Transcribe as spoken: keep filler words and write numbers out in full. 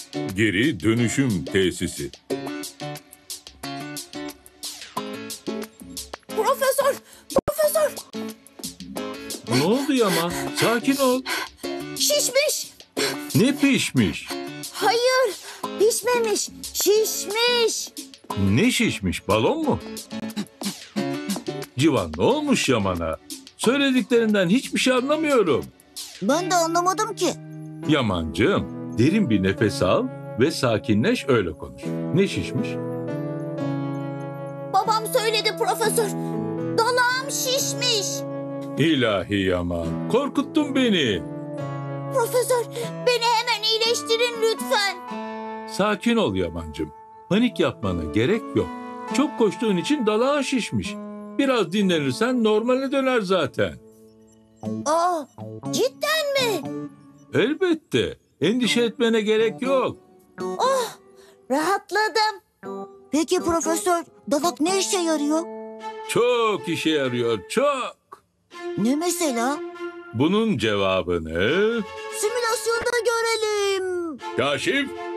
Geri dönüşüm tesisi. Profesör, profesör. Ne oldu Yaman? Sakin ol. Şişmiş. Ne pişmiş? Hayır, pişmemiş. Şişmiş. Ne şişmiş? Balon mu? Civan, ne olmuş Yaman'a? Söylediklerinden hiçbir şey anlamıyorum. Ben de anlamadım ki. Yamancığım, derin bir nefes al ve sakinleş, öyle konuş. Ne şişmiş? Babam söyledi profesör. Dalağım şişmiş. İlahi Yaman, korkuttun beni. Profesör, beni hemen iyileştirin lütfen. Sakin ol Yamancığım. Panik yapmana gerek yok. Çok koştuğun için dalağın şişmiş. Biraz dinlenirsen normale döner zaten. Aa, cidden mi? Elbette. Endişe etmene gerek yok. Oh, rahatladım. Peki profesör, dalak ne işe yarıyor? Çok işe yarıyor, çok. Ne mesela? Bunun cevabını Simülasyonda görelim. Kaşif